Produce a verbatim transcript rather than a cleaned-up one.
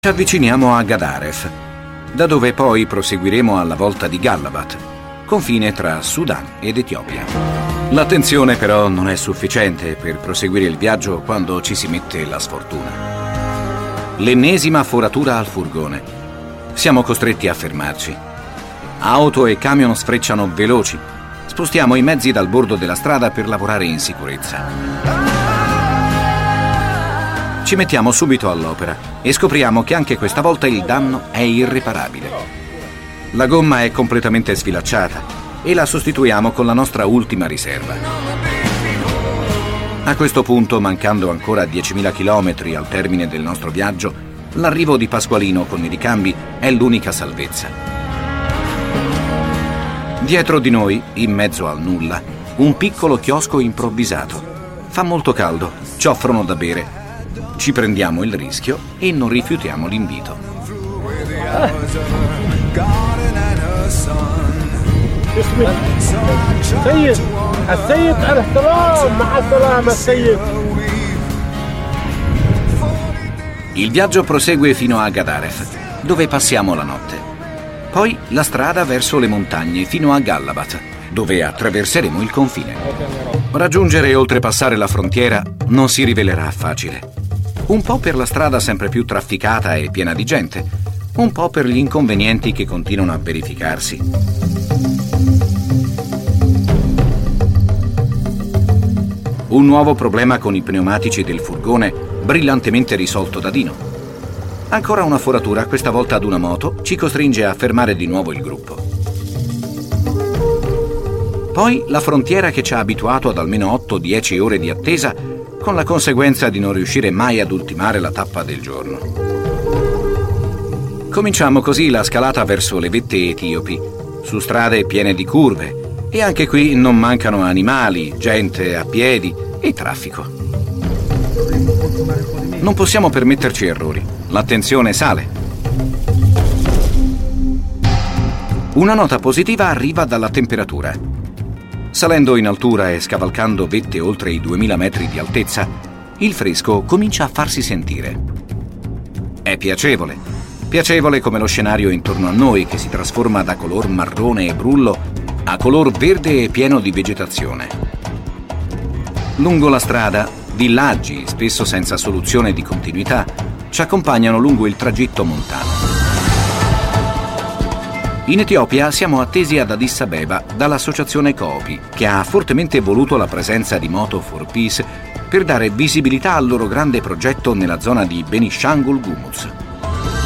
Ci avviciniamo a Gadaref, da dove poi proseguiremo alla volta di Gallabat, confine tra Sudan ed Etiopia. L'attenzione però non è sufficiente per proseguire il viaggio quando ci si mette la sfortuna. L'ennesima foratura al furgone. Siamo costretti a fermarci. Auto e camion sfrecciano veloci. Spostiamo i mezzi dal bordo della strada per lavorare in sicurezza. Ci mettiamo subito all'opera e scopriamo che anche questa volta il danno è irreparabile. La gomma è completamente sfilacciata e la sostituiamo con la nostra ultima riserva. A questo punto, mancando ancora diecimila chilometri al termine del nostro viaggio, l'arrivo di Pasqualino con i ricambi è l'unica salvezza. Dietro di noi, in mezzo al nulla, un piccolo chiosco improvvisato. Fa molto caldo, ci offrono da bere. Ci prendiamo il rischio e non rifiutiamo l'invito. Il viaggio prosegue fino a Gadaref, dove passiamo la notte. Poi la strada verso le montagne fino a Gallabat, dove attraverseremo il confine. Raggiungere e oltrepassare la frontiera non si rivelerà facile. Un po' per la strada sempre più trafficata e piena di gente, un po' per gli inconvenienti che continuano a verificarsi. Un nuovo problema con i pneumatici del furgone, brillantemente risolto da Dino. Ancora una foratura, questa volta ad una moto, ci costringe a fermare di nuovo il gruppo. Poi la frontiera che ci ha abituato ad almeno otto dieci ore di attesa, con la conseguenza di non riuscire mai ad ultimare la tappa del giorno. Cominciamo così la scalata verso le vette etiopi, su strade piene di curve, e anche qui non mancano animali, gente a piedi e traffico. Non possiamo permetterci errori, l'attenzione sale. Una nota positiva arriva dalla temperatura. Salendo in altura e scavalcando vette oltre i duemila metri di altezza, il fresco comincia a farsi sentire. È piacevole, piacevole come lo scenario intorno a noi che si trasforma da color marrone e brullo a color verde e pieno di vegetazione. Lungo la strada, villaggi, spesso senza soluzione di continuità, ci accompagnano lungo il tragitto montano. In Etiopia siamo attesi ad Addis Abeba dall'associazione Coopi, che ha fortemente voluto la presenza di Moto for Peace per dare visibilità al loro grande progetto nella zona di Benishangul Gumuz.